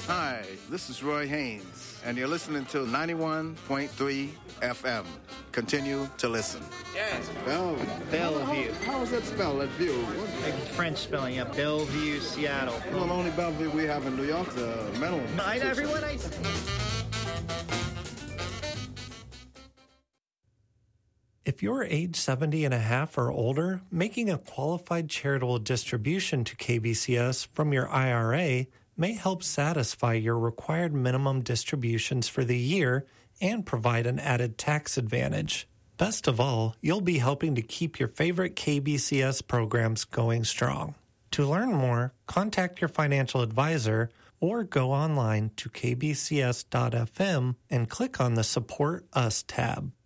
Hi, this is Roy Haynes, and you're listening to 91.3 FM. Continue to listen. Yes. Bellevue. How is that spelled, that view? Like French spelling, yeah. Bellevue, Seattle. Well, the only Bellevue we have in New York is a mental. If you're age 70 and a half or older, making a qualified charitable distribution to KBCS from your IRA may help satisfy your required minimum distributions for the year and provide an added tax advantage. Best of all, you'll be helping to keep your favorite KBCS programs going strong. To learn more, contact your financial advisor or go online to kbcs.fm and click on the Support Us tab.